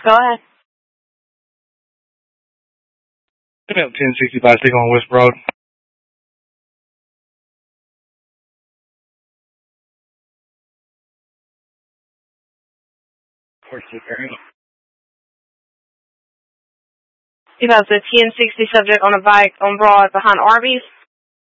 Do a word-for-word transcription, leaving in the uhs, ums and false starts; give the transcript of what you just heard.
Go ahead. ten sixty-five, stick on West Broad. You have the ten sixty subject on a bike on Broad behind Arby's.